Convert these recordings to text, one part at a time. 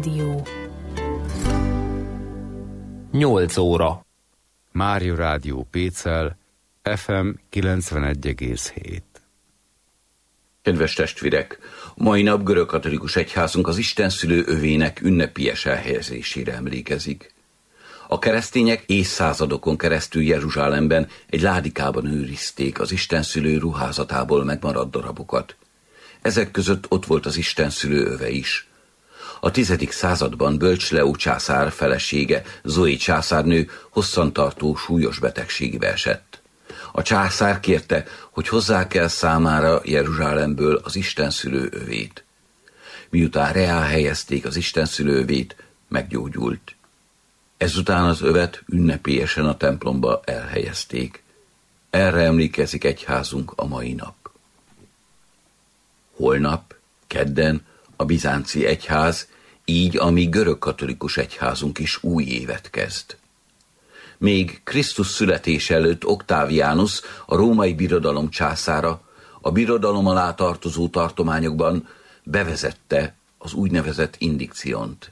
Rádió. 8 óra. Mária Rádió Pécel, FM 91,7. Kedves testvérek! Mai nap görögkatolikus egyházunk az Istenszülő övének ünnepélyes elhelyezésére emlékezik. A keresztények évszázadokon keresztül Jeruzsálemben egy ládikában őrizték az Istenszülő ruházatából megmaradt darabokat. Ezek között ott volt az Istenszülő öve is. A 10. században Bölcsleó császár felesége, Zoé császárnő hosszantartó súlyos betegségbe esett. A császár kérte, hogy hozzák el számára Jeruzsálemből az Istenszülő övét. Miután reá helyezték az Istenszülő övét, meggyógyult. Ezután az övet ünnepélyesen a templomba elhelyezték. Erre emlékezik egyházunk a mai nap. Holnap, kedden a bizánci egyház, így a mi görögkatolikus egyházunk is új évet kezd. Még Krisztus születése előtt Oktáviánus, a római birodalom császára, a birodalom alá tartozó tartományokban bevezette az úgynevezett indikciont.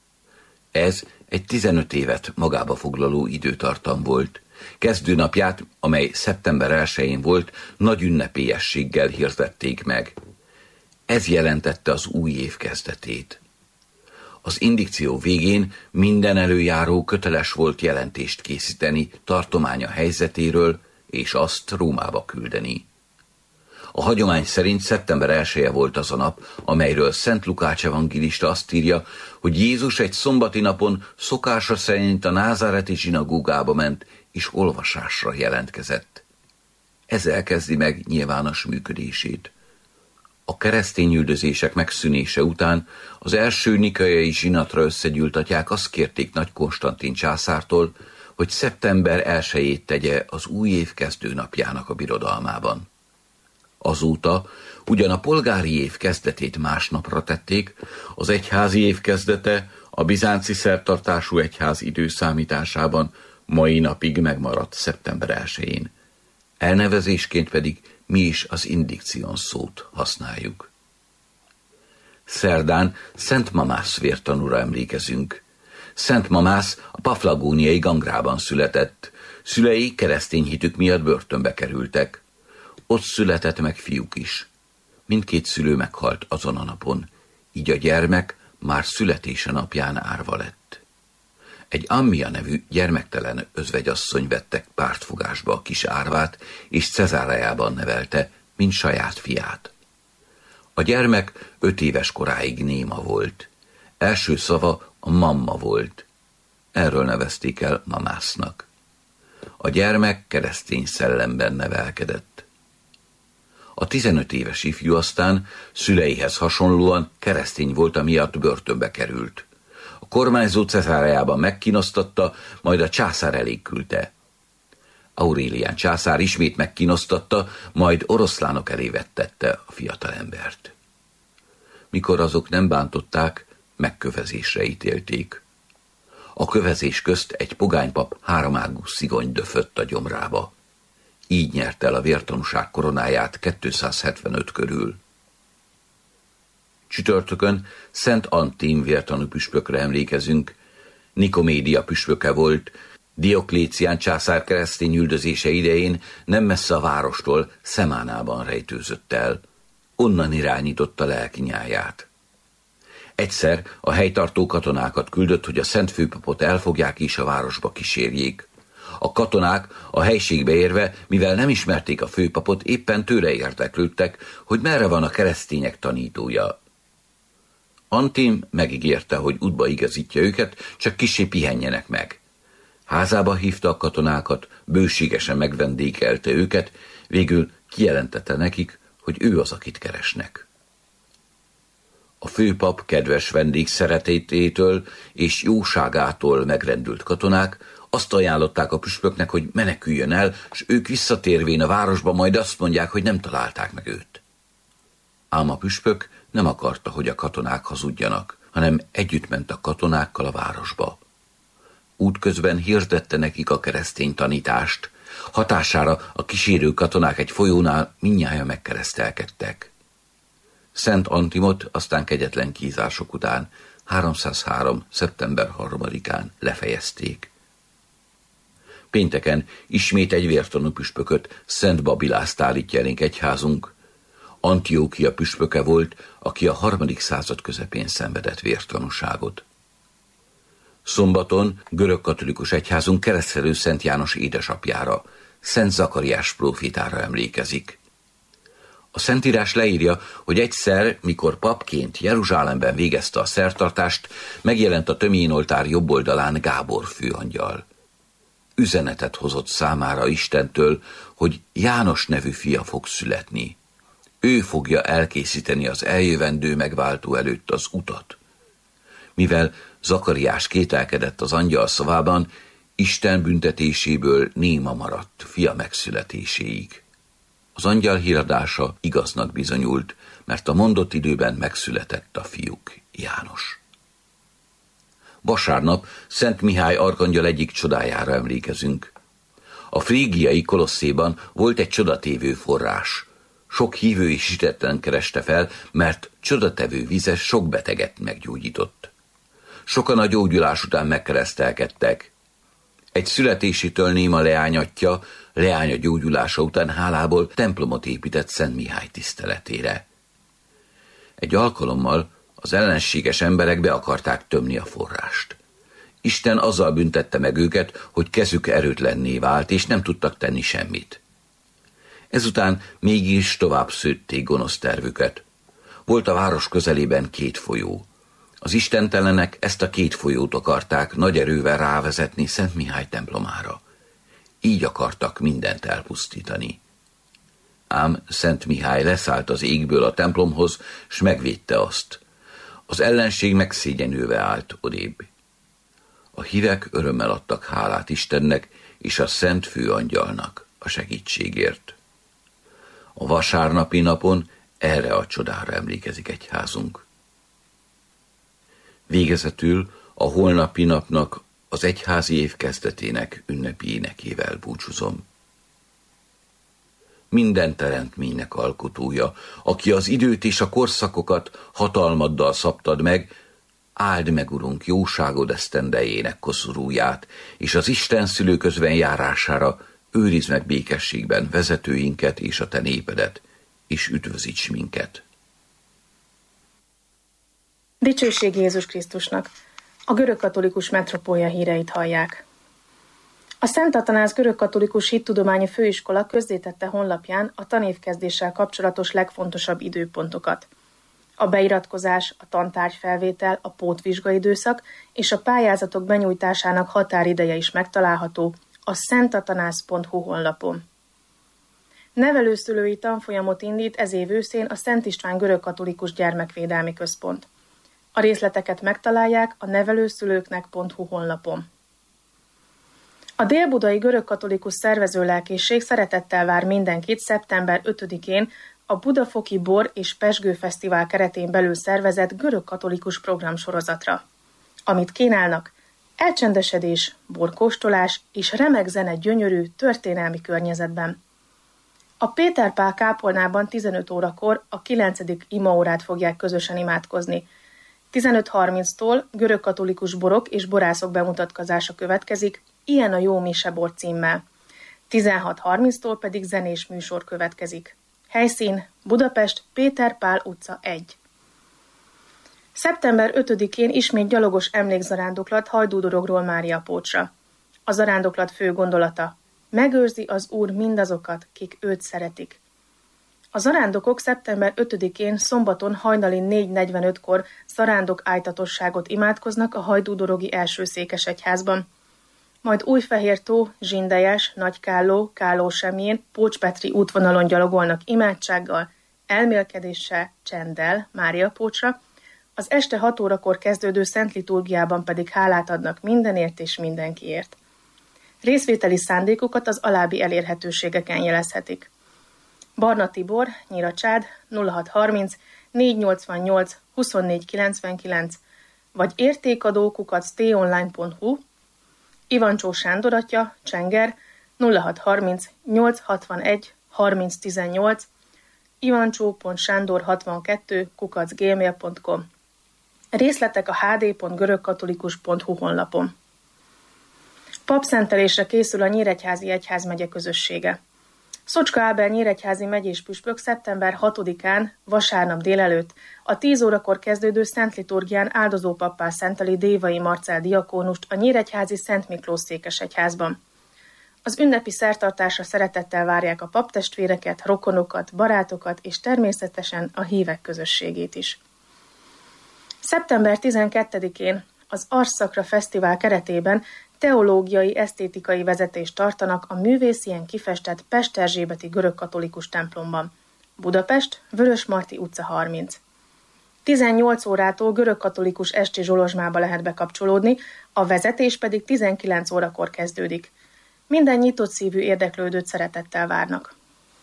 Ez egy 15 évet magába foglaló időtartam volt. Kezdőnapját, amely szeptember 1-én volt, nagy ünnepélyességgel hirdették meg. Ez jelentette az új év kezdetét. Az indikció végén minden előjáró köteles volt jelentést készíteni tartománya helyzetéről, és azt Rómába küldeni. A hagyomány szerint szeptember 1-e volt az a nap, amelyről Szent Lukács evangélista azt írja, hogy Jézus egy szombati napon szokása szerint a názáreti zsinagógába ment, és olvasásra jelentkezett. Ez elkezdi meg nyilvános működését. A keresztényüldözések megszűnése után az első nikaiai zsinatra összegyűlt atyák azt kérték Nagy Konstantin császártól, hogy szeptember 1-ét tegye az új év kezdőnapjának a birodalmában. Azóta ugyan a polgári év kezdetét másnapra tették, az egyházi év kezdete a bizánci szertartású egyház időszámításában mai napig megmaradt szeptember 1-én. Elnevezésként pedig mi is az indikcion szót használjuk. Szerdán Szent Mamász vértanúra emlékezünk. Szent Mamász a paflagóniai Gangrában született. Szülei keresztény hitük miatt börtönbe kerültek. Ott született meg fiúk is. Mindkét szülő meghalt azon a napon, így a gyermek már születése napján árva lett. Egy Ammia nevű gyermektelen özvegyasszony vette pártfogásba a kis árvát, és Cezáreában nevelte, mint saját fiát. A gyermek 5 éves koráig néma volt. Első szava a mamma volt. Erről nevezték el Mamásznak. A gyermek keresztény szellemben nevelkedett. A 15 éves ifjú aztán szüleihez hasonlóan keresztény volt, amiatt börtönbe került. A kormányzó Cezáreában megkínoztatta, majd a császár elé küldte. Aurelián császár ismét megkínoztatta, majd oroszlánok elé vettette a fiatalembert. Mikor azok nem bántották, megkövezésre ítélték. A kövezés közt egy pogánypap 3 ágú szigony döfött a gyomrába. Így nyert el a vértanúság koronáját 275 körül. Csütörtökön Szent Antim vértanú püspökre emlékezünk. Nikomédia püspöke volt, Dioklécián császár keresztény üldözése idején nem messze a várostól, Szemánában rejtőzött el. Onnan irányította lelki nyáját. Egyszer a helytartó katonákat küldött, hogy a szent főpapot elfogják és a városba kísérjék. A katonák a helységbe érve, mivel nem ismerték a főpapot, éppen tőle érdeklődtek, hogy merre van a keresztények tanítója. Antim megígérte, hogy útba igazítja őket, csak kissé pihenjenek meg. Házába hívta a katonákat, bőségesen megvendégelte őket, végül kijelentette nekik, hogy ő az, akit keresnek. A főpap kedves vendég szeretetétől és jóságától megrendült katonák azt ajánlották a püspöknek, hogy meneküljön el, s ők visszatérvén a városba majd azt mondják, hogy nem találták meg őt. Ám a püspök nem akarta, hogy a katonák hazudjanak, hanem együtt ment a katonákkal a városba. Útközben hirdette nekik a keresztény tanítást. Hatására a kísérő katonák egy folyónál mindnyájan megkeresztelkedtek. Szent Antimot aztán kegyetlen kínzások után 303. szeptember 3-án lefejezték. Pénteken ismét egy vértanú püspököt, Szent Babilászt állítja elénk egyházunk. Antiókia püspöke volt, aki a 3. század közepén szenvedett vértanúságot. Szombaton görögkatolikus egyházunk keresztelő Szent János édesapjára, Szent Zakariás prófétára emlékezik. A Szentírás leírja, hogy egyszer, mikor papként Jeruzsálemben végezte a szertartást, megjelent a töményoltár jobb oldalán Gábor főangyal. Üzenetet hozott számára Istentől, hogy János nevű fia fog születni. Ő fogja elkészíteni az eljövendő megváltó előtt az utat. Mivel Zakariás kételkedett az angyal szavában, Isten büntetéséből néma maradt fia megszületéséig. Az angyal híradása igaznak bizonyult, mert a mondott időben megszületett a fiuk, János. Vasárnap Szent Mihály arkangyal egyik csodájára emlékezünk. A frígiai Kolosszéban volt egy csodatévő forrás. Sok hívő is hitetten kereste fel, mert csodatevő vize sok beteget meggyógyított. Sokan a gyógyulás után megkeresztelkedtek. Egy születésitől néma leányatja, leánya gyógyulása után hálából templomot épített Szent Mihály tiszteletére. Egy alkalommal az ellenséges emberek be akarták tömni a forrást. Isten azzal büntette meg őket, hogy kezük erőtlenné vált, és nem tudtak tenni semmit. Ezután mégis tovább szőtték gonosz tervüket. Volt a város közelében 2 folyó. Az istentelenek ezt a 2 folyót akarták nagy erővel rávezetni Szent Mihály templomára. Így akartak mindent elpusztítani. Ám Szent Mihály leszállt az égből a templomhoz, s megvédte azt. Az ellenség megszégyenülve állt odébb. A hívek örömmel adtak hálát Istennek és a Szent Főangyalnak a segítségért. A vasárnapi napon erre a csodára emlékezik egyházunk. Végezetül a holnapi napnak, az egyházi év kezdetének ünnepi énekével búcsúzom. Minden teremtménynek alkotója, aki az időt és a korszakokat hatalmaddal szabtad meg, áld meg, Urunk, jóságod esztendejének koszorúját, és az Isten szülő közben járására őrizd meg békességben vezetőinket és a te népedet, és üdvözíts minket. Dicsőség Jézus Krisztusnak! A görögkatolikus metropólia híreit hallják. A Szent Atanász Görögkatolikus Hittudományi Főiskola közzétette honlapján a tanévkezdéssel kapcsolatos legfontosabb időpontokat. A beiratkozás, a tantárgyfelvétel, a pótvizsgai időszak és a pályázatok benyújtásának határideje is megtalálható a szentatanász.hu honlapon. Nevelőszülői tanfolyamot indít ez év őszén a Szent István Görögkatolikus Gyermekvédelmi Központ. A részleteket megtalálják a nevelőszülőknek.hu honlapon. A Dél-Budai Görögkatolikus Szervezőlelkészség szeretettel vár mindenkit szeptember 5-én a Budafoki Bor és Pezsgő Fesztivál keretén belül szervezett görögkatolikus programsorozatra, amit kínálnak elcsendesedés, borkóstolás és remek zene gyönyörű történelmi környezetben. A Péter Pál kápolnában 15 órakor a 9. imaórát fogják közösen imádkozni. 15:30-tól görögkatolikus borok és borászok bemutatkozása következik, Ilyen a jó mise bor címmel. 16:30-tól pedig zenés műsor következik. Helyszín Budapest, Péter Pál utca 1. Szeptember 5-én ismét gyalogos emlékzarándoklat Hajdúdorogról Máriapócsra. A zarándoklat fő gondolata: megőrzi az Úr mindazokat, kik őt szeretik. A zarándokok szeptember 5-én szombaton hajnali 4:45-kor zarándok-ájtatosságot imádkoznak a hajdúdorogi első székesegyházban. Majd Újfehértó, Zsindejes, Nagykálló, Kálósemjén, Pócs-Petri útvonalon gyalogolnak imádsággal, elmélkedéssel, csenddel Máriapócsra, az este 6 órakor kezdődő szent liturgiában pedig hálát adnak mindenért és mindenkiért. Részvételi szándékukat az alábbi elérhetőségeken jelezhetik. Barna Tibor, Nyíracsád, 0630 488 2499, vagy értékadó@tonline.hu, Ivancsó Sándor atya, Csenger, 0630 861 3018, ivancsó.sándor62 @gmail.com. Részletek a hd.görögkatolikus.hu honlapon. Papszentelésre készül a Nyíregyházi Egyházmegye közössége. Szocska Ábel nyíregyházi megyés püspök szeptember 6-án, vasárnap délelőtt, a 10 órakor kezdődő Szent Liturgián áldozópappá szenteli Dévai Marcell diakónust a nyíregyházi Szent Miklós székesegyházban. Az ünnepi szertartásra szeretettel várják a paptestvéreket, rokonokat, barátokat és természetesen a hívek közösségét is. Szeptember 12-én az Arsszakra Fesztivál keretében teológiai, esztétikai vezetést tartanak a művészien kifestett Pesterzsébeti görögkatolikus templomban. Budapest, Vörösmarty utca 30. 18 órától görögkatolikus esti zsolozsmába lehet bekapcsolódni, a vezetés pedig 19 órakor kezdődik. Minden nyitott szívű érdeklődőt szeretettel várnak.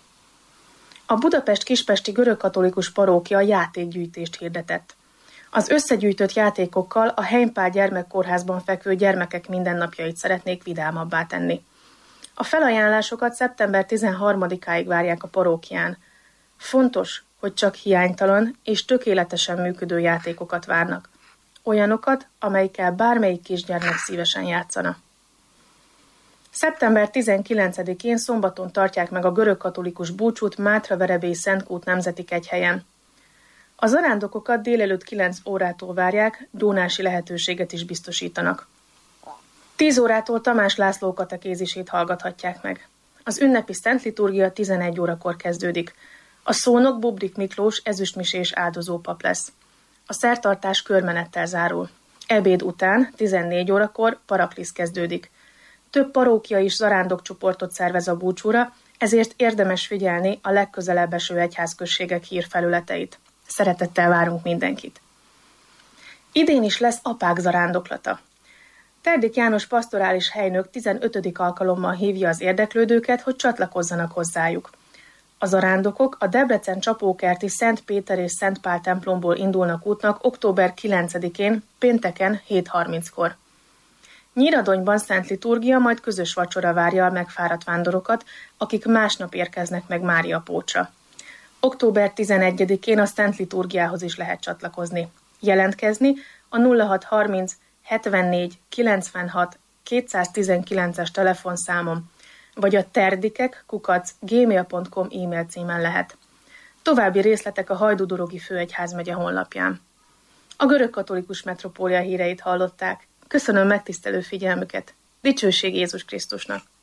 A Budapest Kispesti Görögkatolikus Parókia játékgyűjtést hirdetett. Az összegyűjtött játékokkal a Heimpál gyermekkórházban fekvő gyermekek mindennapjait szeretnék vidámabbá tenni. A felajánlásokat szeptember 13-áig várják a parókián. Fontos, hogy csak hiánytalan és tökéletesen működő játékokat várnak. Olyanokat, amelyikkel bármelyik kisgyermek szívesen játszana. Szeptember 19-én szombaton tartják meg a görögkatolikus búcsút Mátra-Verebély Szentkút nemzeti kegyhelyen. A zarándokokat délelőtt 9 órától várják, gyónási lehetőséget is biztosítanak. 10 órától Tamás László katekézisét hallgathatják meg. Az ünnepi Szent Liturgia 11 órakor kezdődik. A szónok Bubdik Miklós ezüstmisés áldozópap lesz. A szertartás körmenettel zárul. Ebéd után 14 órakor paraklisz kezdődik. Több parókia is zarándokcsoportot szervez a búcsúra, ezért érdemes figyelni a legközelebb eső egyházközségek hírfelületeit. Szeretettel várunk mindenkit. Idén is lesz apák zarándoklata. Terdik János pastorális helynök 15. alkalommal hívja az érdeklődőket, hogy csatlakozzanak hozzájuk. A zarándokok a Debrecen Csapókerti Szent Péter és Szent Pál templomból indulnak útnak október 9-én, pénteken 7:30-kor. Nyíradonyban Szent Liturgia, majd közös vacsora várja a megfáradt vándorokat, akik másnap érkeznek meg Mária Pócsra. Október 11-én a Szent Liturgiához is lehet csatlakozni. Jelentkezni a 0630 74 96 219-es telefonszámon, vagy a terdikek@gmail.com e-mail címen lehet. További részletek a Hajdúdorogi Főegyházmegye honlapján. A görögkatolikus metropólia híreit hallották. Köszönöm megtisztelő figyelmüket. Dicsőség Jézus Krisztusnak!